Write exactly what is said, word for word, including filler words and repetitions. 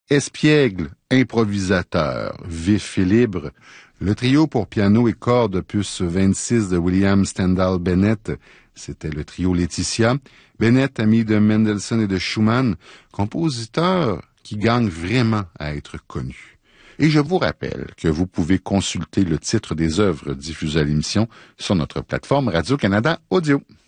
Espiègle, improvisateur, vif et libre. Le trio pour piano et cordes opus vingt-six de William Stendhal Bennett, c'était le trio Laetitia. Bennett, ami de Mendelssohn et de Schumann, compositeur qui gagne vraiment à être connu. Et je vous rappelle que vous pouvez consulter le titre des œuvres diffusées à l'émission sur notre plateforme Radio-Canada Audio.